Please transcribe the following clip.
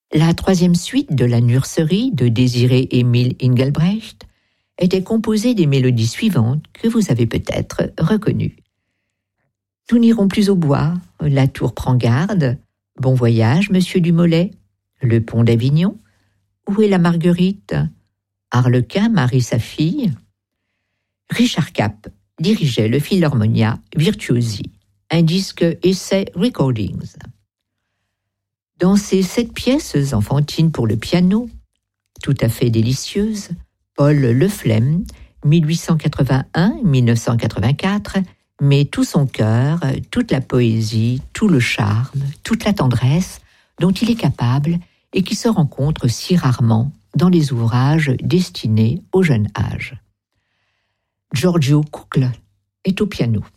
La troisième suite de la nurserie de Désiré-Émile Engelbrecht était composée des mélodies suivantes que vous avez peut-être reconnues. Nous n'irons plus au bois, La tour prend garde, Bon voyage, Monsieur du Mollet, Le pont d'Avignon, Où est la Marguerite, Arlequin marie sa fille. Richard Kapp dirigeait le Philharmonia Virtuosi, un disque Essai Recordings. Dans ces 7 pièces enfantines pour le piano, tout à fait délicieuses, Paul Leflem, 1881-1984, met tout son cœur, toute la poésie, tout le charme, toute la tendresse dont il est capable et qui se rencontre si rarement dans les ouvrages destinés au jeune âge. Giorgio Kukl est au piano.